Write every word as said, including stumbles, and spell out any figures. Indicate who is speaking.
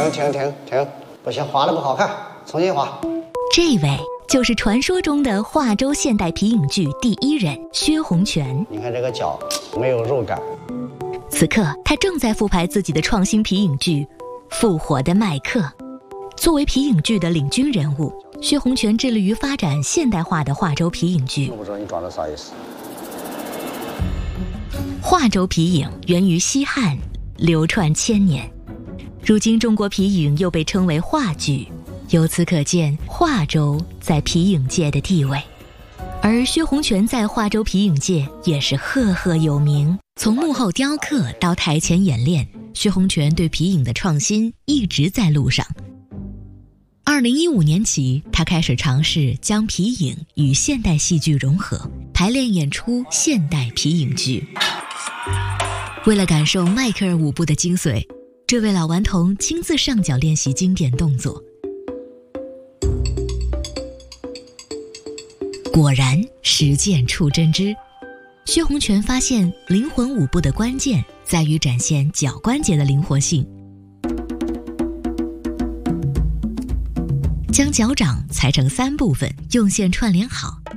Speaker 1: 停停停停，不行，画的不好看，重新画。
Speaker 2: 这位就是传说中的华州现代皮影剧第一人薛洪全。
Speaker 1: 你看这个脚没有肉感。
Speaker 2: 此刻他正在复排自己的创新皮影剧《复活的麦克》。作为皮影剧的领军人物，薛洪全致力于发展现代化的华州皮影剧。
Speaker 1: 我不知道你装的啥意思。
Speaker 2: 华州皮影源于西汉，流传千年。如今中国皮影又被称为话剧，由此可见华州在皮影界的地位。而薛洪全在华州皮影界也是赫赫有名。从幕后雕刻到台前演练，薛洪全对皮影的创新一直在路上。二零一五年起，他开始尝试将皮影与现代戏剧融合，排练演出现代皮影剧。为了感受迈克尔舞步的精髓，这位老顽童亲自上脚练习经典动作。果然，实践出真知。薛洪全发现，灵魂舞步的关键在于展现脚关节的灵活性。将脚掌裁成三部分，用线串联好，